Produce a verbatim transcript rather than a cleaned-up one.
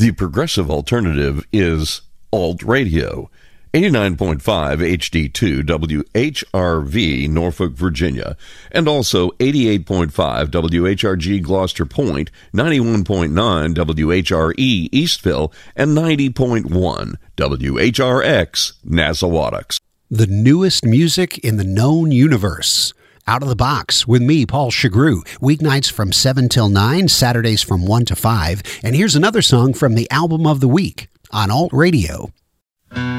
The progressive alternative is Alt Radio. eighty-nine point five H D two W H R V, Norfolk, Virginia, and also eighty-eight point five W H R G, Gloucester Point, ninety-one point nine W H R E, Eastville, and ninety point one W H R X, Nassawadox. The newest music in the known universe. Out of the Box with me, Paul Chagru. Weeknights from seven till nine, Saturdays from one to five. And here's another song from the album of the week on Alt Radio.